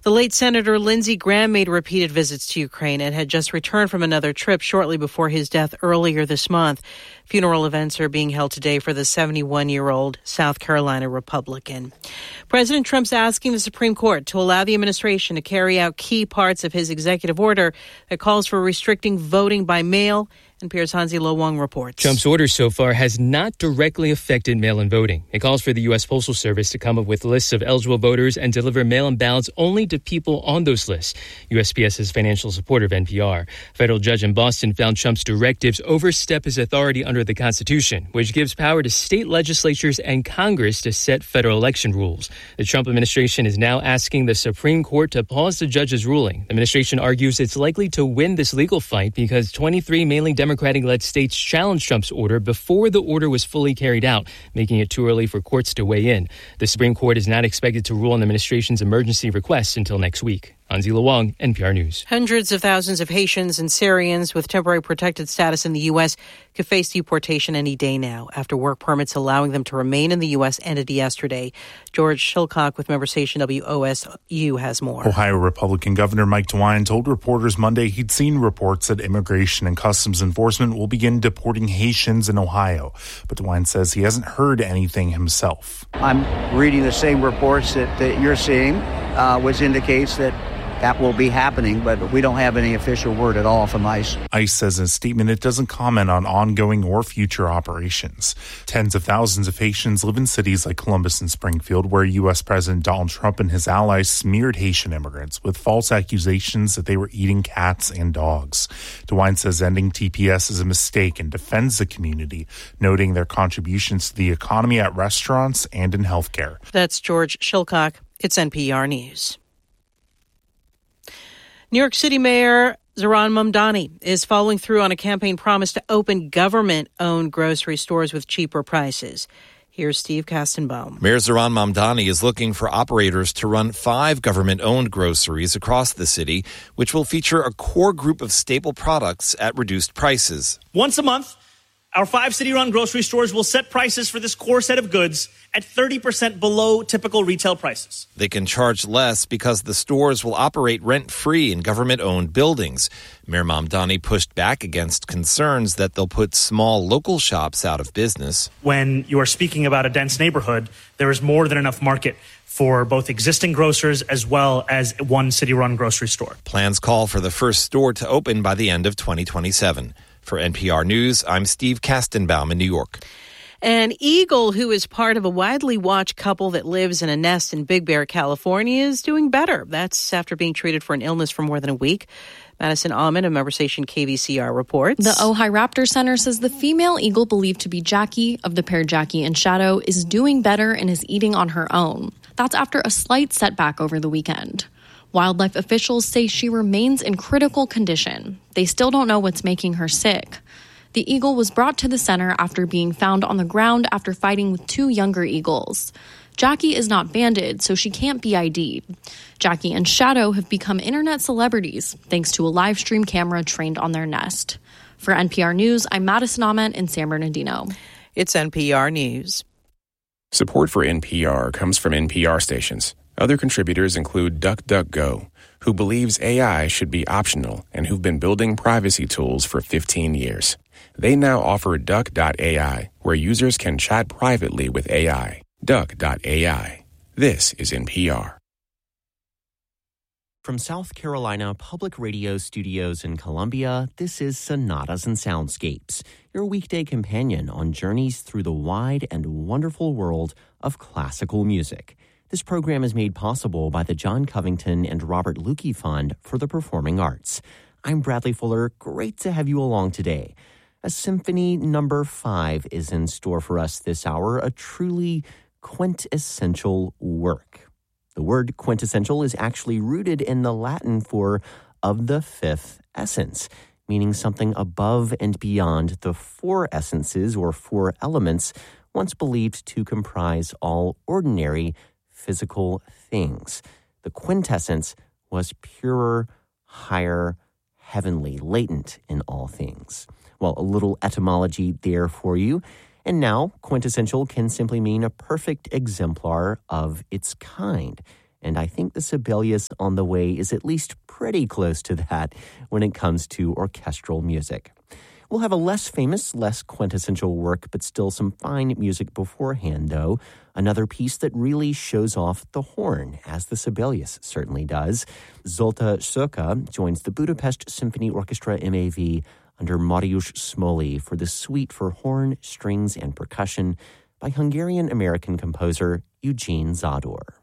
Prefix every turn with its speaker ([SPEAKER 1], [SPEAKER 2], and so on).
[SPEAKER 1] The late Senator Lindsey Graham made repeated visits to Ukraine and had just returned from another trip shortly before his death earlier this month. Funeral events are being held today for the 71-year-old South Carolina Republican. President Trump's asking the Supreme Court to allow the administration to carry out key parts of his executive order that calls for restricting voting by mail. NPR's Hansi Lo-Wang reports.
[SPEAKER 2] Trump's order so far has not directly affected mail-in voting. It calls for the U.S. Postal Service to come up with lists of eligible voters and deliver mail-in ballots only to people on those lists. USPS's financial supporter of NPR. A federal judge in Boston found Trump's directives overstep his authority under the Constitution, which gives power to state legislatures and Congress to set federal election rules. The Trump administration is now asking the Supreme Court to pause the judge's ruling. The administration argues it's likely to win this legal fight because 23 mainly Democratic-led states challenged Trump's order before the order was fully carried out, making it too early for courts to weigh in. The Supreme Court is not expected to rule on the administration's emergency requests until next week. Hansi Lo-Wang, NPR News.
[SPEAKER 1] Hundreds of thousands of Haitians and Syrians with temporary protected status in the U.S. could face deportation any day now after work permits allowing them to remain in the U.S. ended yesterday. George Shilcock with member station WOSU has more.
[SPEAKER 3] Ohio Republican Governor Mike DeWine told reporters Monday he'd seen reports that Immigration and Customs Enforcement will begin deporting Haitians in Ohio. But DeWine says he hasn't heard anything himself.
[SPEAKER 4] I'm reading the same reports that you're seeing, which indicates that will be happening, but we don't have any official word at all from ICE.
[SPEAKER 3] ICE says in a statement it doesn't comment on ongoing or future operations. Tens of thousands of Haitians live in cities like Columbus and Springfield, where U.S. President Donald Trump and his allies smeared Haitian immigrants with false accusations that they were eating cats and dogs. DeWine says ending TPS is a mistake and defends the community, noting their contributions to the economy at restaurants and in healthcare.
[SPEAKER 1] That's George Shilcock. It's NPR News. New York City Mayor Zohran Mamdani is following through on a campaign promise to open government-owned grocery stores with cheaper prices. Here's Steve Kastenbaum.
[SPEAKER 5] Mayor Zohran Mamdani is looking for operators to run 5 government-owned groceries across the city, which will feature a core group of staple products at reduced prices.
[SPEAKER 6] Once a month, our 5 city-run grocery stores will set prices for this core set of goods at 30% below typical retail prices.
[SPEAKER 5] They can charge less because the stores will operate rent-free in government-owned buildings. Mayor Mamdani pushed back against concerns that they'll put small local shops out of business.
[SPEAKER 6] When you are speaking about a dense neighborhood, there is more than enough market for both existing grocers as well as one city-run grocery store.
[SPEAKER 5] Plans call for the first store to open by the end of 2027. For NPR News, I'm Steve Kastenbaum in New York.
[SPEAKER 1] An eagle who is part of a widely watched couple that lives in a nest in Big Bear, California, is doing better. That's after being treated for an illness for more than a week. Madison Ahmed of member station KVCR reports.
[SPEAKER 7] The Ojai Raptor Center says the female eagle believed to be Jackie of the pair Jackie and Shadow is doing better and is eating on her own. That's after a slight setback over the weekend. Wildlife officials say she remains in critical condition. They still don't know what's making her sick. The eagle was brought to the center after being found on the ground after fighting with 2 younger eagles. Jackie is not banded, so she can't be ID'd. Jackie and Shadow have become internet celebrities thanks to a live stream camera trained on their nest. For NPR News, I'm Madison Ahmed in San Bernardino.
[SPEAKER 1] It's NPR News.
[SPEAKER 8] Support for NPR comes from NPR stations. Other contributors include DuckDuckGo, who believes AI should be optional and who've been building privacy tools for 15 years. They now offer Duck.ai, where users can chat privately with AI. Duck.ai. This is NPR.
[SPEAKER 9] From South Carolina Public Radio Studios in Columbia, this is Sonatas and Soundscapes, your weekday companion on journeys through the wide and wonderful world of classical music. This program is made possible by the John Covington and Robert Lukey Fund for the Performing Arts. I'm Bradley Fuller. Great to have you along today. A Symphony No. 5 is in store for us this hour, a truly quintessential work. The word quintessential is actually rooted in the Latin for of the 5th essence, meaning something above and beyond the 4 essences or 4 elements once believed to comprise all ordinary physical things. The quintessence was purer, higher, heavenly, latent in all things. Well, a little etymology there for you. And now, quintessential can simply mean a perfect exemplar of its kind. And I think the Sibelius on the Way is at least pretty close to that when it comes to orchestral music. We'll have a less famous, less quintessential work, but still some fine music beforehand, though. Another piece that really shows off the horn, as the Sibelius certainly does. Zolta Soka joins the Budapest Symphony Orchestra MAV under Mariusz Smolny for the suite for horn, strings, and percussion by Hungarian-American composer Eugene Zador.